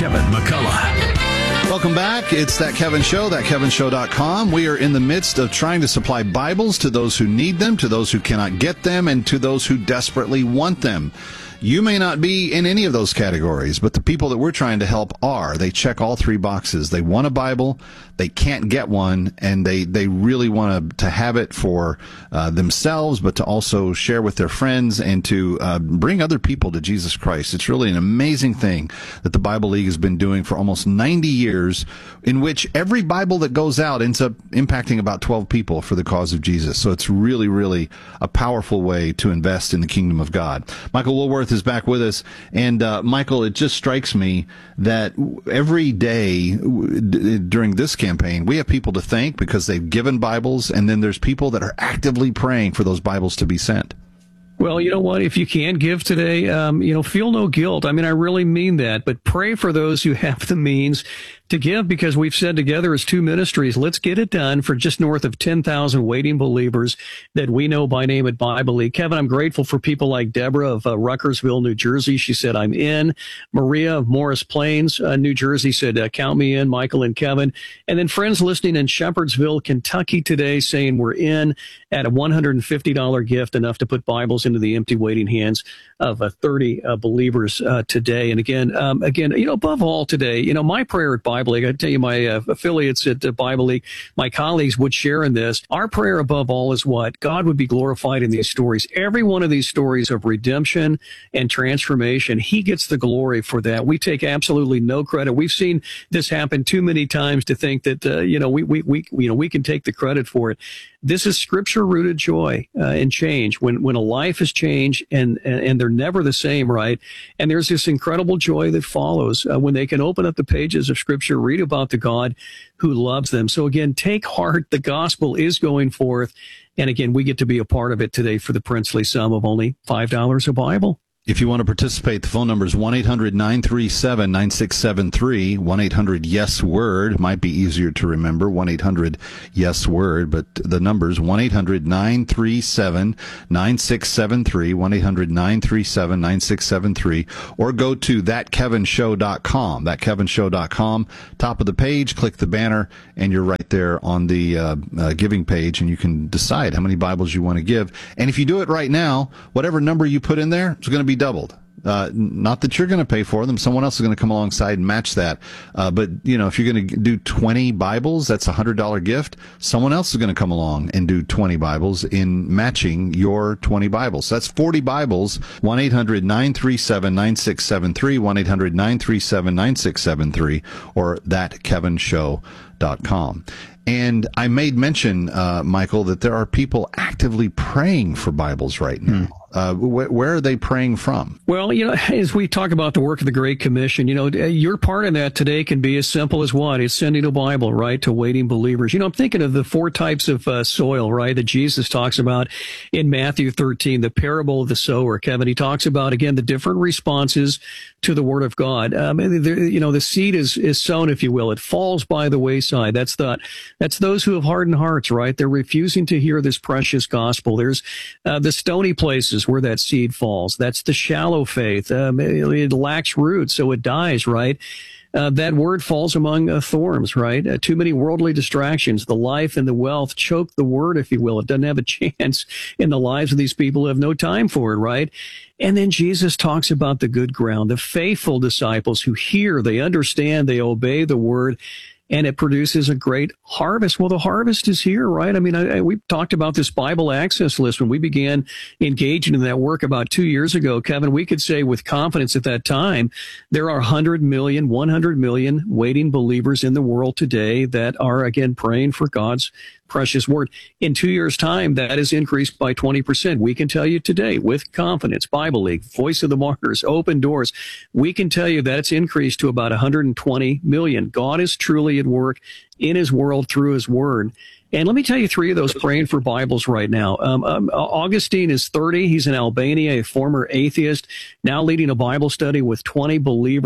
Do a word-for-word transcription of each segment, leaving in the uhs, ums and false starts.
Kevin McCullough. Welcome back. It's That Kevin Show, that kevin show dot com. We are in the midst of trying to supply Bibles to those who need them, to those who cannot get them, and to those who desperately want them. You may not be in any of those categories, but the people that we're trying to help are. They check all three boxes. They want a Bible, they can't get one, and they, they really want to, to have it for uh, themselves, but to also share with their friends and to uh, bring other people to Jesus Christ. It's really an amazing thing that the Bible League has been doing for almost ninety years, in which every Bible that goes out ends up impacting about twelve people for the cause of Jesus. So it's really, really a powerful way to invest in the kingdom of God. Michael Woolworth is back with us. And, uh, Michael, it just strikes me that every day d- during this campaign, we have people to thank because they've given Bibles, and then there's people that are actively praying for those Bibles to be sent. Well, you know what? If you can give today, um, you know, feel no guilt. I mean, I really mean that. But pray for those who have the means to give, because we've said together as two ministries, let's get it done for just north of ten thousand waiting believers that we know by name at Bible League. Kevin, I'm grateful for people like Deborah of uh, Ruckersville, New Jersey. She said, I'm in. Maria of Morris Plains, uh, New Jersey said, uh, count me in, Michael and Kevin. And then friends listening in Shepherdsville, Kentucky today saying we're in at a one hundred fifty dollars gift, enough to put Bibles into the empty waiting hands of uh, thirty uh, believers uh, today. And again, um, again, you know, above all today, you know, my prayer at Bible League, I tell you, my uh, affiliates at uh, Bible League, my colleagues would share in this. Our prayer above all is what? God would be glorified in these stories. Every one of these stories of redemption and transformation, he gets the glory for that. We take absolutely no credit. We've seen this happen too many times to think that, uh, you know, we, we, we, you know, we can take the credit for it. This is scripture-rooted joy uh, and change. When when a life is changed and, and and they're never the same, right? And there's this incredible joy that follows uh, when they can open up the pages of Scripture, read about the God who loves them. So again, take heart. The gospel is going forth. And again, we get to be a part of it today for the princely sum of only five dollars a Bible. If you want to participate, the phone number is one eight hundred nine three seven nine six seven three, one eight hundred yes word. Might be easier to remember, one eight hundred yes word, but the number is one eight hundred nine three seven nine six seven three, one eight hundred nine three seven nine six seven three, or go to that kevin show dot com, that kevin show dot com, top of the page, click the banner, and you're right there on the uh, uh, giving page, and you can decide how many Bibles you want to give. And if you do it right now, whatever number you put in there is going to be doubled. Uh, not that you're going to pay for them. Someone else is going to come alongside and match that. Uh, but, you know, if you're going to do twenty Bibles, that's a one hundred dollars gift. Someone else is going to come along and do twenty Bibles in matching your twenty Bibles. So that's forty Bibles, one eight hundred nine three seven nine six seven three, one eight hundred nine three seven nine six seven three, or that kevin show dot com. And I made mention, uh, Michael, that there are people actively praying for Bibles right now. Hmm. Uh, wh- where are they praying from? Well, you know, as we talk about the work of the Great Commission, you know, your part in that today can be as simple as what? It's sending a Bible, right, to waiting believers. You know, I'm thinking of the four types of uh, soil, right, that Jesus talks about in Matthew thirteen, the parable of the sower. Kevin, he talks about, again, the different responses to the Word of God. Um, the, you know, the seed is, is sown, if you will. It falls by the wayside. That's the, that's those who have hardened hearts, right? They're refusing to hear this precious gospel. There's uh, the stony places where that seed falls. That's the shallow faith. Um, it, it lacks roots, so it dies, right? Uh, that word falls among uh, thorns, right? Uh, too many worldly distractions. The life and the wealth choke the word, if you will. It doesn't have a chance in the lives of these people who have no time for it, right? And then Jesus talks about the good ground, the faithful disciples who hear, they understand, they obey the word, and it produces a great harvest. Well, the harvest is here, right? I mean, I, I, we talked about this Bible access list when we began engaging in that work about two years ago. Kevin, we could say with confidence at that time, there are one hundred million, one hundred million waiting believers in the world today that are, again, praying for God's precious word. In two years' time, that has increased by twenty percent. We can tell you today with confidence, Bible League, Voice of the Martyrs, Open Doors, we can tell you that it's increased to about one hundred twenty million. God is truly at work in his world through his word. And let me tell you three of those praying for Bibles right now. Um, um, Augustine is thirty. He's in Albania, a former atheist, now leading a Bible study with twenty believers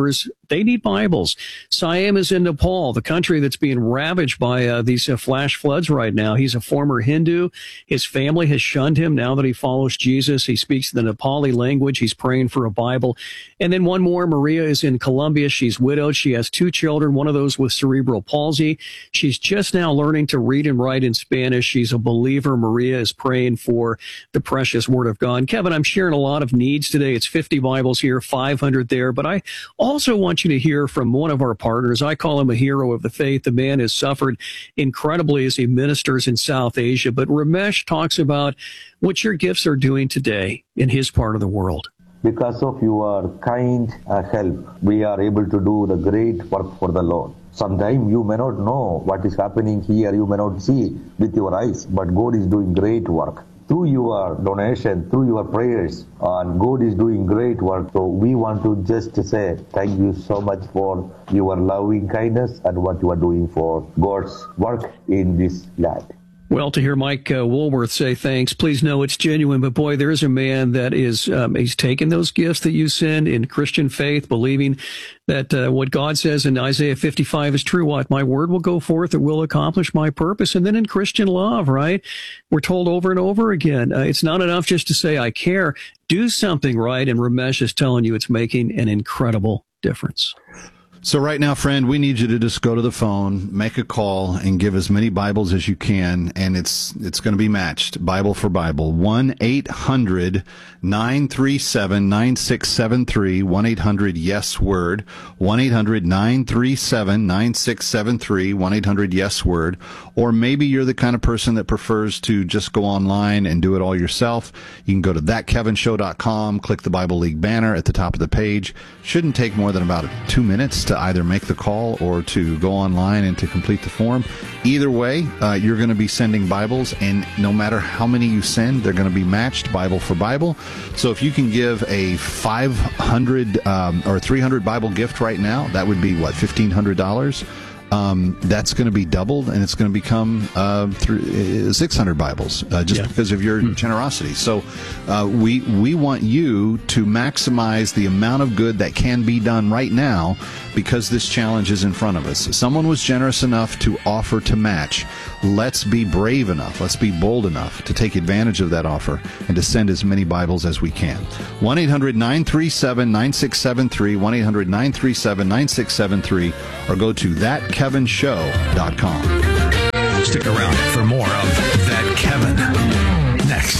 They need Bibles. Siam is in Nepal, the country that's being ravaged by uh, these uh, flash floods right now. He's a former Hindu. His family has shunned him now that he follows Jesus. He speaks the Nepali language. He's praying for a Bible. And then one more, Maria is in Colombia. She's widowed. She has two children, one of those with cerebral palsy. She's just now learning to read and write in Spanish. She's a believer. Maria is praying for the precious Word of God. Kevin, I'm sharing a lot of needs today. It's fifty Bibles here, five hundred there. But I also want you to hear from one of our partners. I call him a hero of the faith. The man has suffered incredibly as he ministers in South Asia. But Ramesh talks about what your gifts are doing today in his part of the world. Because of your kind uh, help, we are able to do the great work for the Lord. Sometimes you may not know what is happening here, you may not see with your eyes, but God is doing great work. Through your donation, through your prayers, and God is doing great work. So we want to just say thank you so much for your loving kindness and what you are doing for God's work in this land. Well, to hear Mike uh, Woolworth say thanks, please know it's genuine. But boy, there is a man that is, um, he's taken those gifts that you send in Christian faith, believing that uh, what God says in Isaiah fifty-five is true. What? My word will go forth, it will accomplish my purpose. And then in Christian love, right? We're told over and over again, uh, it's not enough just to say, I care. Do something, right? And Ramesh is telling you it's making an incredible difference. So right now, friend, we need you to just go to the phone, make a call, and give as many Bibles as you can, and it's it's going to be matched, Bible for Bible. one eight hundred nine three seven nine six seven three, one eight hundred yes word, one eight hundred nine three seven nine six seven three, one eight hundred yes word. Or maybe you're the kind of person that prefers to just go online and do it all yourself. You can go to that kevin show dot com, click the Bible League banner at the top of the page. Shouldn't take more than about two minutes to either make the call or to go online and to complete the form. Either way, uh, you're going to be sending Bibles, and no matter how many you send, they're going to be matched Bible for Bible. So if you can give a five hundred um, or three hundred Bible gift right now, that would be, what, fifteen hundred dollars? Um, that's going to be doubled, and it's going to become uh, through, uh, six hundred Bibles uh, just yeah. because of your mm. generosity. So uh, we we want you to maximize the amount of good that can be done right now, because this challenge is in front of us. Someone was generous enough to offer to match. Let's be brave enough, let's be bold enough to take advantage of that offer and to send as many Bibles as we can. one eight hundred nine three seven nine six seven three, one eight hundred nine three seven nine six seven three, or go to that kevin show dot com. Stick around for more of That Kevin next.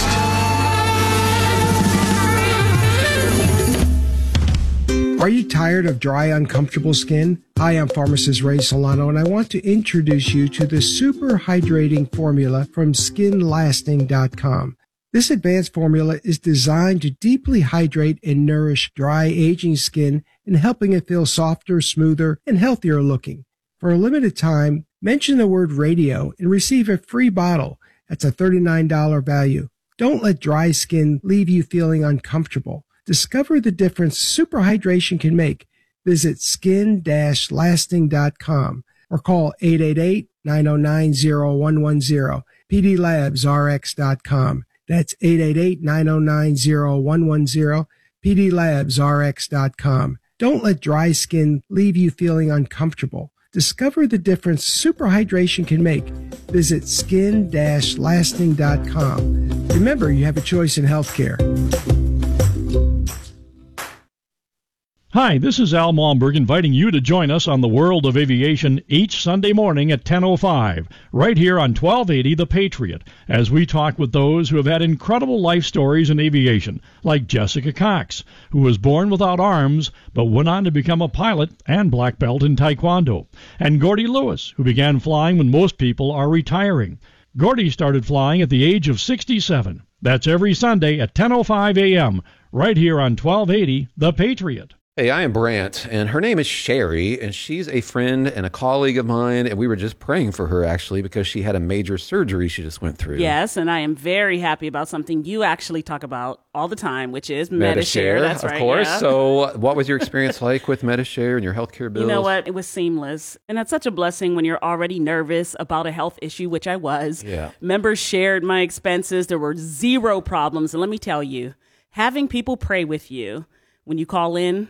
Are you tired of dry, uncomfortable skin? Hi, I'm pharmacist Ray Solano, and I want to introduce you to the Super Hydrating Formula from skin lasting dot com. This advanced formula is designed to deeply hydrate and nourish dry, aging skin and helping it feel softer, smoother, and healthier looking. For a limited time, mention the word radio and receive a free bottle. That's a thirty-nine dollars value. Don't let dry skin leave you feeling uncomfortable. Discover the difference super hydration can make. Visit skin lasting dot com or call eight eight eight, nine oh nine, oh one one oh, p d labs r x dot com. That's eight eight eight, nine oh nine, oh one one oh, p d labs r x dot com. Don't let dry skin leave you feeling uncomfortable. Discover the difference super hydration can make. Visit skin lasting dot com. Remember, you have a choice in healthcare. Hi, this is Al Malmberg inviting you to join us on the World of Aviation each Sunday morning at ten oh five, right here on twelve eighty The Patriot, as we talk with those who have had incredible life stories in aviation, like Jessica Cox, who was born without arms but went on to become a pilot and black belt in Taekwondo, and Gordy Lewis, who began flying when most people are retiring. Gordy started flying at the age of sixty-seven. That's every Sunday at ten oh five a.m., right here on twelve eighty The Patriot. Hey, I am Brant, and her name is Sherry, and she's a friend and a colleague of mine, and we were just praying for her, actually, because she had a major surgery she just went through. Yes, and I am very happy about something you actually talk about all the time, which is Medi-Share. That's of right, course. yeah. So what was your experience like with Medi-Share and your healthcare bills? You know what? It was seamless, and that's such a blessing when you're already nervous about a health issue, which I was. Yeah. Members shared my expenses. There were zero problems, and let me tell you, having people pray with you when you call in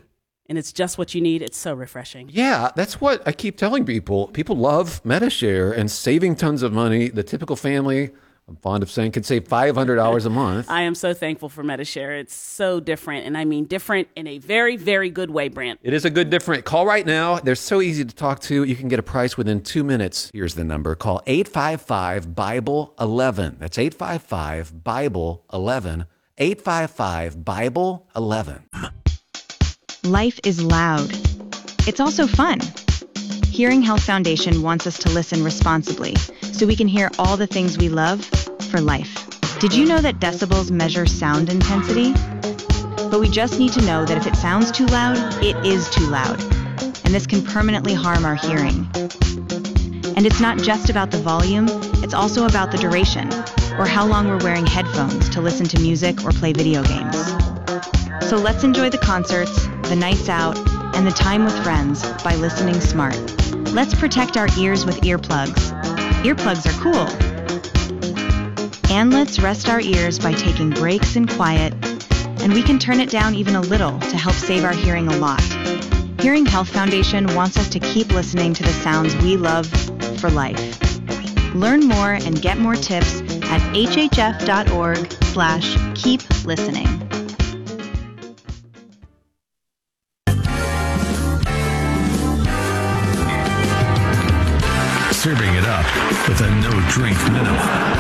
and it's just what you need. It's so refreshing. Yeah, that's what I keep telling people. People love Medi-Share and saving tons of money. The typical family, I'm fond of saying, can save five hundred dollars a month. I am so thankful for Medi-Share. It's so different, and I mean different in a very, very good way, Brent. It is a good different. Call right now. They're so easy to talk to. You can get a price within two minutes. Here's the number. Call eight five five, Bible eleven. That's eight five five, Bible eleven. eight five five, Bible eleven. Life is loud. It's also fun. Hearing Health Foundation wants us to listen responsibly so we can hear all the things we love for life. Did you know that decibels measure sound intensity? But we just need to know that if it sounds too loud, it is too loud. And this can permanently harm our hearing. And it's not just about the volume, it's also about the duration, or how long we're wearing headphones to listen to music or play video games. So let's enjoy the concerts, the nights out, and the time with friends by listening smart. Let's protect our ears with earplugs. Earplugs are cool. And let's rest our ears by taking breaks in quiet, and we can turn it down even a little to help save our hearing a lot. Hearing Health Foundation wants us to keep listening to the sounds we love for life. Learn more and get more tips at hhf.org slash keep listening. Serving it up with a no-drink minimum.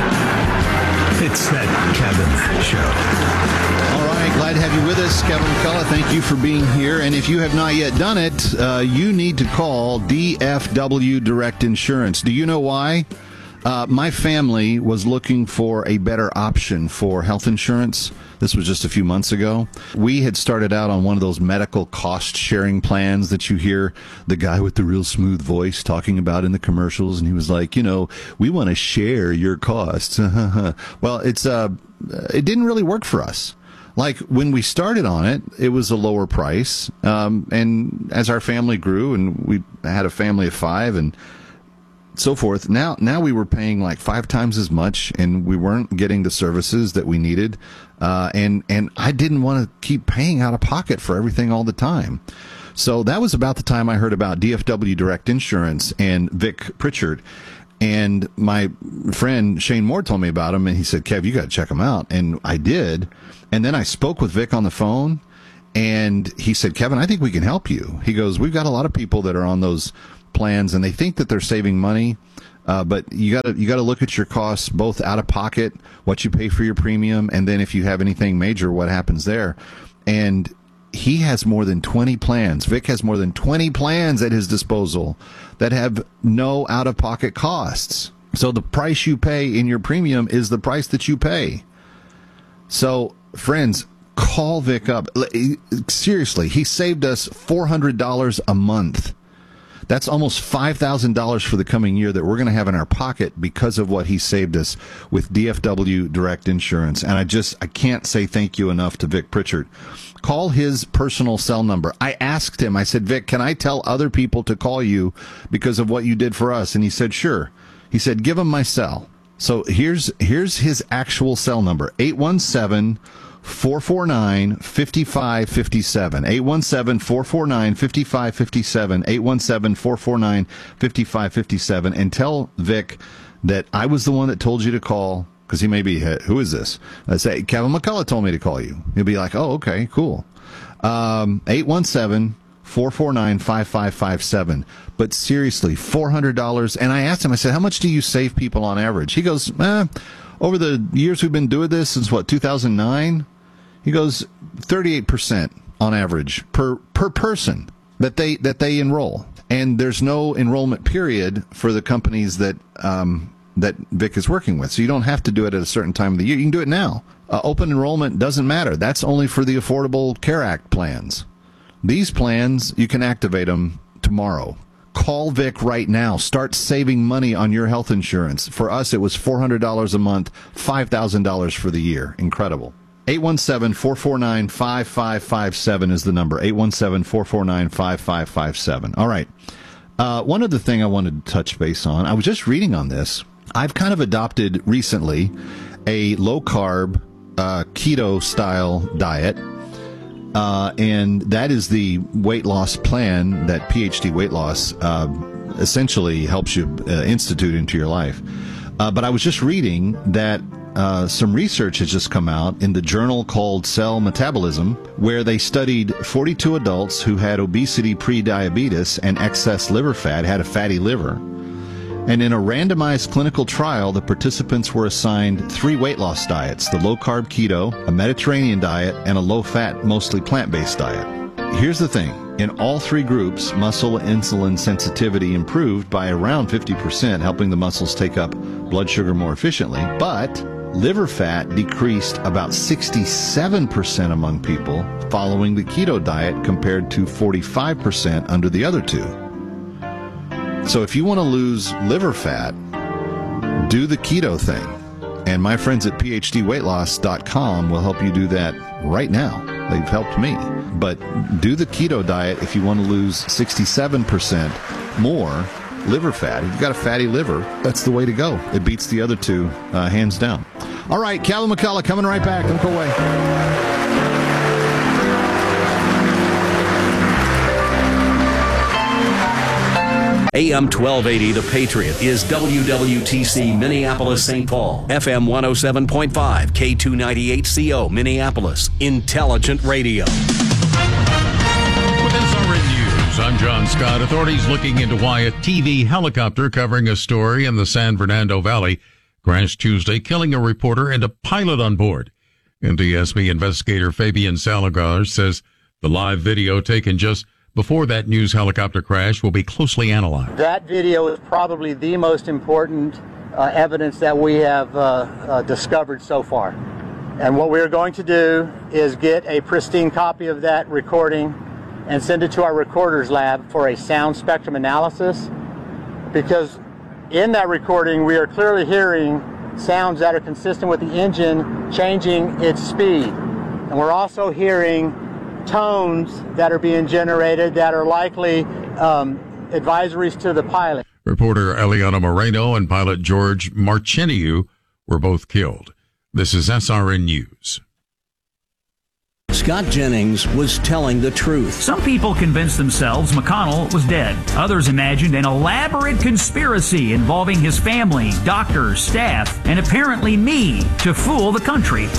It's That Kevin Show. All right, glad to have you with us, Kevin McCullough. Thank you for being here. And if you have not yet done it, uh, you need to call D F W Direct Insurance. Do you know why? Uh, my family was looking for a better option for health insurance. This was just a few months ago. We had started out on one of those medical cost-sharing plans that you hear the guy with the real smooth voice talking about in the commercials, and he was like, you know, we want to share your costs. Well, it's uh, it didn't really work for us. Like, when we started on it, it was a lower price, um, and as our family grew, and we had a family of five, and so forth. Now, now we were paying like five times as much, and we weren't getting the services that we needed. Uh, and, and I didn't want to keep paying out of pocket for everything all the time. So that was about the time I heard about D F W Direct Insurance and Vic Pritchard. And my friend Shane Moore told me about him, and he said, Kev, you got to check him out. And I did. And then I spoke with Vic on the phone, and he said, Kevin, I think we can help you. He goes, we've got a lot of people that are on those plans, and they think that they're saving money, uh, but you got to you got to look at your costs, both out of pocket, what you pay for your premium, and then if you have anything major, what happens there. And he has more than twenty plans. Vic has more than twenty plans at his disposal that have no out of pocket costs. So the price you pay in your premium is the price that you pay. So, friends, call Vic up. Seriously, he saved us four hundred dollars a month. That's almost five thousand dollars for the coming year that we're going to have in our pocket because of what he saved us with D F W Direct Insurance. And I just, I can't say thank you enough to Vic Pritchard. Call his personal cell number. I asked him, I said, Vic, can I tell other people to call you because of what you did for us? And he said, sure. He said, give him my cell. So here's, here's his actual cell number, eight one seven, four four nine, five five five seven. eight one seven, four four nine, five five five seven. eight one seven, four four nine, five five five seven. And tell Vic that I was the one that told you to call, because he may be, who is this? I say, Kevin McCullough told me to call you. He'll be like, oh, okay, cool. Um, eight one seven, four four nine, five five five seven. But seriously, four hundred dollars. And I asked him, I said, how much do you save people on average? He goes, eh, over the years we've been doing this, since what, two thousand nine? He goes thirty-eight percent on average per per person that they that they enroll, and there's no enrollment period for the companies that um, that Vic is working with. So you don't have to do it at a certain time of the year. You can do it now. Uh, open enrollment doesn't matter. That's only for the Affordable Care Act plans. These plans, you can activate them tomorrow. Call Vic right now. Start saving money on your health insurance. For us, it was four hundred dollars a month, five thousand dollars for the year. Incredible. eight one seven, four four nine, five five five seven is the number. eight one seven, four four nine, five five five seven. All right. Uh, one other thing I wanted to touch base on. I was just reading on this. I've kind of adopted recently a low-carb, uh, keto-style diet. Uh, and that is the weight loss plan that P H D Weight Loss uh, essentially helps you uh, institute into your life. Uh, but I was just reading that uh, some research has just come out in the journal called Cell Metabolism, where they studied forty-two adults who had obesity, pre-diabetes, and excess liver fat, had a fatty liver. And in a randomized clinical trial, the participants were assigned three weight loss diets: the low-carb keto, a Mediterranean diet, and a low-fat, mostly plant-based diet. Here's the thing. In all three groups, muscle insulin sensitivity improved by around fifty percent, helping the muscles take up blood sugar more efficiently. But liver fat decreased about sixty-seven percent among people following the keto diet compared to forty-five percent under the other two. So if you want to lose liver fat, do the keto thing. And my friends at P H D weight loss dot com will help you do that right now. They've helped me. But do the keto diet if you want to lose sixty-seven percent more liver fat. If you've got a fatty liver, that's the way to go. It beats the other two, uh, hands down. All right, Calvin McCullough coming right back. Don't go away. A M twelve eighty, The Patriot, is W W T C Minneapolis, Saint Paul. F M one oh seven point five, K two ninety-eight C O, Minneapolis. Intelligent radio. With S R N News, I'm John Scott. Authorities looking into why a T V helicopter covering a story in the San Fernando Valley crashed Tuesday, killing a reporter and a pilot on board. N T S B investigator Fabian Salazar says the live video taken just before that news helicopter crash will be closely analyzed. That video is probably the most important uh, evidence that we have uh, uh, discovered so far. And what we're going to do is get a pristine copy of that recording and send it to our recorders lab for a sound spectrum analysis, because in that recording we are clearly hearing sounds that are consistent with the engine changing its speed. And we're also hearing tones that are being generated that are likely um, advisories to the pilot. Reporter Eliana Moreno and pilot George Marcheniu were both killed. This is S R N News. Scott Jennings was telling the truth. Some people convinced themselves McConnell was dead. Others imagined an elaborate conspiracy involving his family, doctors, staff, and apparently me to fool the country.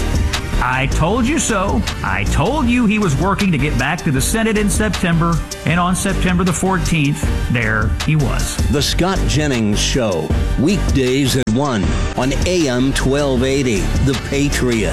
I told you so. I told you he was working to get back to the Senate in September, and on September the fourteenth, there he was. The Scott Jennings Show, weekdays at one on A M twelve eighty, The Patriot.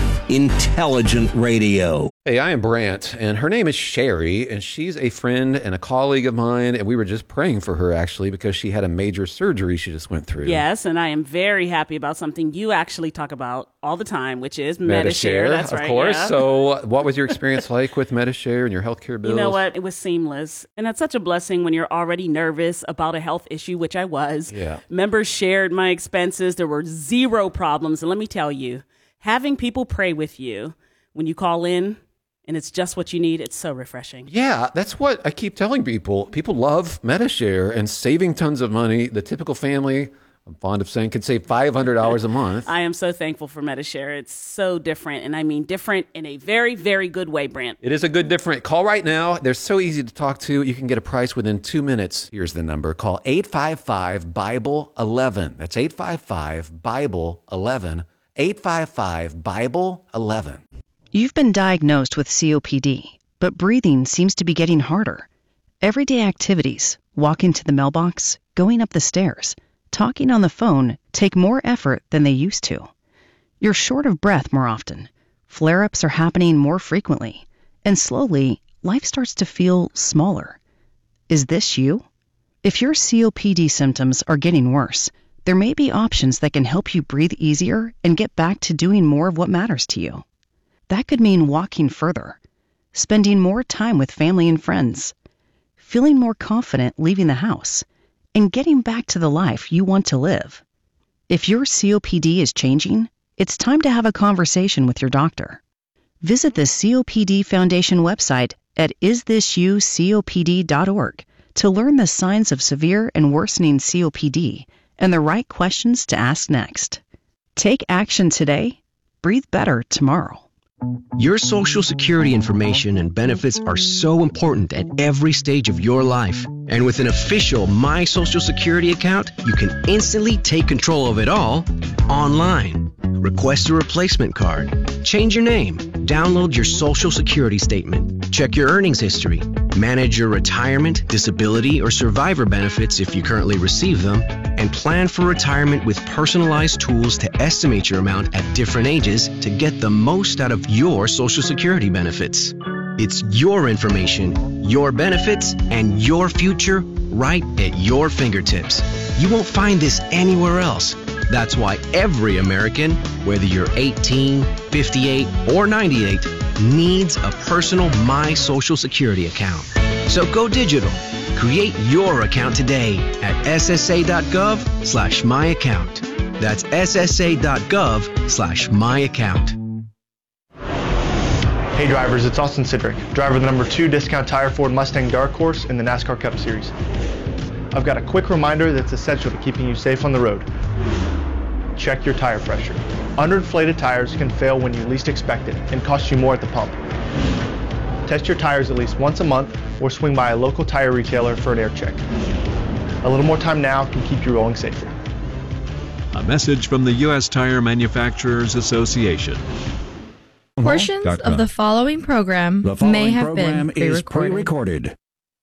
Intelligent radio. Hey, I am Brant, and her name is Sherry, and she's a friend and a colleague of mine, and we were just praying for her, actually, because she had a major surgery she just went through. Yes, and I am very happy about something you actually talk about all the time, which is Medi-Share. That's of right, course. yeah. So what was your experience like with Medi-Share and your healthcare bills? You know what? It was seamless. And that's such a blessing when you're already nervous about a health issue, which I was. Yeah. Members shared my expenses. There were zero problems. And let me tell you, having people pray with you when you call in and it's just what you need, it's so refreshing. Yeah, that's what I keep telling people. People love Medi-Share and saving tons of money. The typical family, I'm fond of saying, could save five hundred dollars a month. I am so thankful for Medi-Share. It's so different, and I mean different in a very, very good way, Brant. It is a good different. Call right now. They're so easy to talk to. You can get a price within two minutes. Here's the number. Call eight five five, Bible eleven. That's eight five five, Bible eleven. eight five five, Bible eleven. You've been diagnosed with C O P D, but breathing seems to be getting harder. Everyday activities, walking to the mailbox, going up the stairs, talking on the phone take more effort than they used to. You're short of breath more often. Flare-ups are happening more frequently. And slowly, life starts to feel smaller. Is this you? If your C O P D symptoms are getting worse, there may be options that can help you breathe easier and get back to doing more of what matters to you. That could mean walking further, spending more time with family and friends, feeling more confident leaving the house, and getting back to the life you want to live. If your C O P D is changing, it's time to have a conversation with your doctor. Visit the C O P D Foundation website at is this you C O P D dot org to learn the signs of severe and worsening C O P D and the right questions to ask next. Take action today. Breathe better tomorrow. Your Social Security information and benefits are so important at every stage of your life. And with an official My Social Security account, you can instantly take control of it all online. Request a replacement card, change your name, download your Social Security statement, check your earnings history, manage your retirement, disability, or survivor benefits if you currently receive them, and plan for retirement with personalized tools to estimate your amount at different ages to get the most out of your Social Security benefits. It's your information, your benefits, and your future right at your fingertips. You won't find this anywhere else. That's why every American, whether you're eighteen, fifty-eight, or ninety-eight, needs a personal My Social Security account. So go digital. Create your account today at ssa.gov slash my account. That's ssa.gov slash my account. Hey drivers, it's Austin Sidrick, driver of the number two Discount Tire Ford Mustang Dark Horse in the NASCAR Cup Series. I've got a quick reminder that's essential to keeping you safe on the road. Check your tire pressure. Underinflated tires can fail when you least expect it and cost you more at the pump. Test your tires at least once a month or swing by a local tire retailer for an air check. A little more time now can keep you rolling safely. A message from the U S Tire Manufacturers Association. Portions of the following program the following may have program been pre-recorded. Is pre-recorded.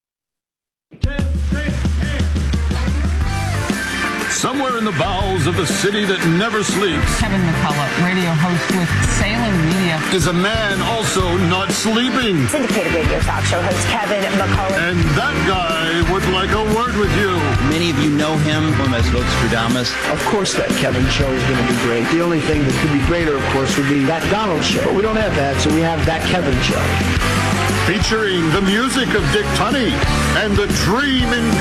Somewhere in the bowels of a city that never sleeps, Kevin McCullough, radio host with Salem Media, is a man also not sleeping. Syndicated radio talk show host Kevin McCullough. And that guy would like a word with you. Many of you know him as Vostradamus. Of course that Kevin show is going to be great. The only thing that could be greater, of course, would be that Donald show. But we don't have that, so we have that Kevin show. Featuring the music of Dick Tunney and the dream in